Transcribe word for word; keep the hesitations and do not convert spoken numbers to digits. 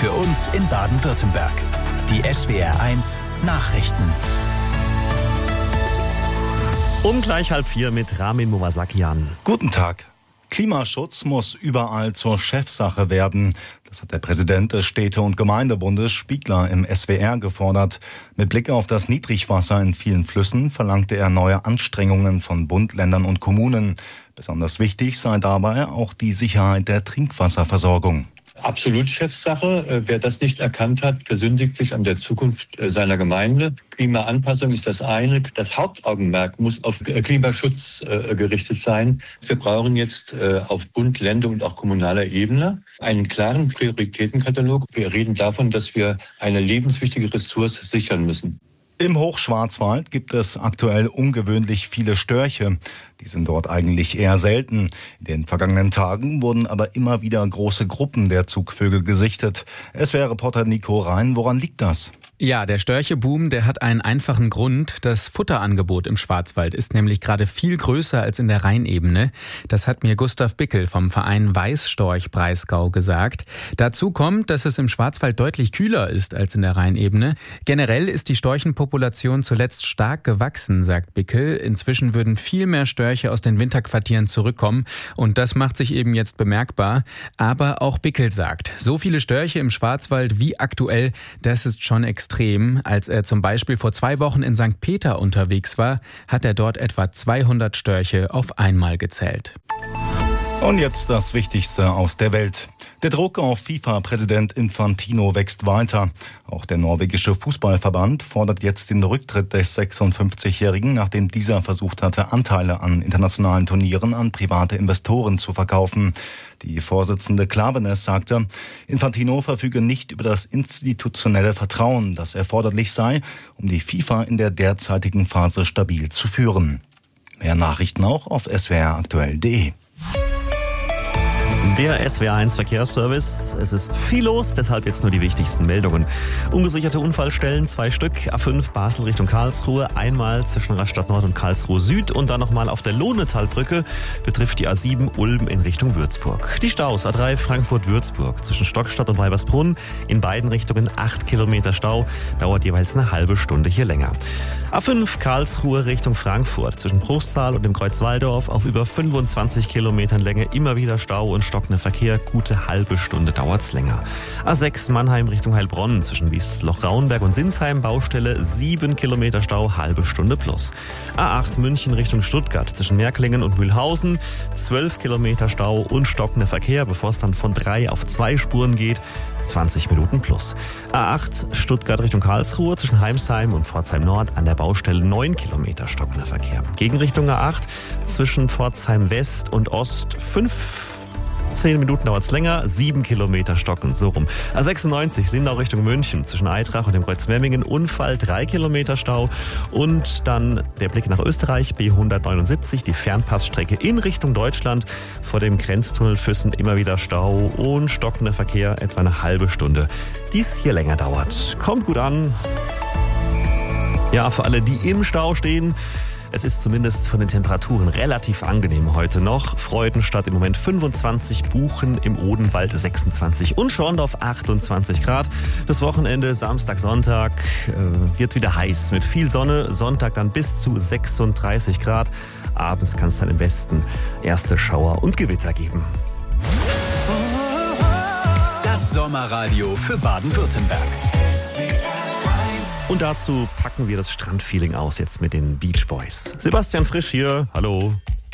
Für uns in Baden-Württemberg. Die S W R eins Nachrichten. Um gleich halb vier mit Ramin Movasakian. Guten Tag. Klimaschutz muss überall zur Chefsache werden. Das hat der Präsident des Städte- und Gemeindebundes Spiegler im S W R gefordert. Mit Blick auf das Niedrigwasser in vielen Flüssen verlangte er neue Anstrengungen von Bund, Ländern und Kommunen. Besonders wichtig sei dabei auch die Sicherheit der Trinkwasserversorgung. Absolut Chefsache. Wer das nicht erkannt hat, versündigt sich an der Zukunft seiner Gemeinde. Klimaanpassung ist das eine. Das Hauptaugenmerk muss auf Klimaschutz gerichtet sein. Wir brauchen jetzt auf Bund, Länder und auch kommunaler Ebene einen klaren Prioritätenkatalog. Wir reden davon, dass wir eine lebenswichtige Ressource sichern müssen. Im Hochschwarzwald gibt es aktuell ungewöhnlich viele Störche. Die sind dort eigentlich eher selten. In den vergangenen Tagen wurden aber immer wieder große Gruppen der Zugvögel gesichtet. S W R-Reporter Nico Rhein, woran liegt das? Ja, der Störcheboom, der hat einen einfachen Grund. Das Futterangebot im Schwarzwald ist nämlich gerade viel größer als in der Rheinebene. Das hat mir Gustav Bickel vom Verein Weißstorch-Breisgau gesagt. Dazu kommt, dass es im Schwarzwald deutlich kühler ist als in der Rheinebene. Generell ist die Storchenpopulation zuletzt stark gewachsen, sagt Bickel. Inzwischen würden viel mehr Störche aus den Winterquartieren zurückkommen. Und das macht sich eben jetzt bemerkbar. Aber auch Bickel sagt, so viele Störche im Schwarzwald wie aktuell, das ist schon extrem. Extrem. Als er zum Beispiel vor zwei Wochen in Sankt Peter unterwegs war, hat er dort etwa zweihundert Störche auf einmal gezählt. Und jetzt das Wichtigste aus der Welt. Der Druck auf FIFA-Präsident Infantino wächst weiter. Auch der norwegische Fußballverband fordert jetzt den Rücktritt des sechsundfünfzigjährigen, nachdem dieser versucht hatte, Anteile an internationalen Turnieren an private Investoren zu verkaufen. Die Vorsitzende Klaveness sagte, Infantino verfüge nicht über das institutionelle Vertrauen, das erforderlich sei, um die FIFA in der derzeitigen Phase stabil zu führen. Mehr Nachrichten auch auf s w r aktuell punkt d e. Der S W R eins Verkehrsservice. Es ist viel los, deshalb jetzt nur die wichtigsten Meldungen. Ungesicherte Unfallstellen, zwei Stück. A fünf Basel Richtung Karlsruhe. Einmal zwischen Rastatt Nord und Karlsruhe Süd und dann nochmal auf der Lohnetalbrücke. Betrifft die A sieben Ulm in Richtung Würzburg. Die Staus A drei Frankfurt-Würzburg zwischen Stockstadt und Weibersbrunn. In beiden Richtungen acht Kilometer Stau. Dauert jeweils eine halbe Stunde hier länger. A fünf Karlsruhe Richtung Frankfurt zwischen Bruchsal und dem Kreuz Walldorf auf über fünfundzwanzig Kilometern Länge immer wieder Stau und stockender Verkehr. Gute halbe Stunde dauert's länger. A sechs Mannheim Richtung Heilbronn zwischen Wiesloch-Raunberg und Sinsheim Baustelle sieben Kilometer Stau, halbe Stunde plus. A acht München Richtung Stuttgart zwischen Märklingen und Mühlhausen zwölf Kilometer Stau und stockender Verkehr, bevor es dann von drei auf zwei Spuren geht. zwanzig Minuten plus. A acht Stuttgart Richtung Karlsruhe zwischen Heimsheim und Pforzheim Nord an der Baustelle neun Kilometer stockender Verkehr. Gegenrichtung A acht zwischen Pforzheim West und Ost fünf zehn Minuten dauert es länger, sieben Kilometer stocken, so rum. A sechsundneunzig Lindau Richtung München zwischen Eitrach und dem Kreuz Memmingen Unfall, drei Kilometer Stau und dann der Blick nach Österreich, B hundertneunundsiebzig, die Fernpassstrecke in Richtung Deutschland, vor dem Grenztunnel Füssen immer wieder Stau und stockender Verkehr, etwa eine halbe Stunde, dies hier länger dauert. Kommt gut an. Ja, für alle, die im Stau stehen, es ist zumindest von den Temperaturen relativ angenehm heute noch. Freudenstadt im Moment fünfundzwanzig, Buchen im Odenwald sechsundzwanzig und Schorndorf achtundzwanzig Grad. Das Wochenende, Samstag, Sonntag, äh, wird wieder heiß mit viel Sonne. Sonntag dann bis zu sechsunddreißig Grad. Abends kann es dann im Westen erste Schauer und Gewitter geben. Das Sommerradio für Baden-Württemberg. Und dazu packen wir das Strandfeeling aus jetzt mit den Beach Boys. Sebastian Frisch hier, hallo.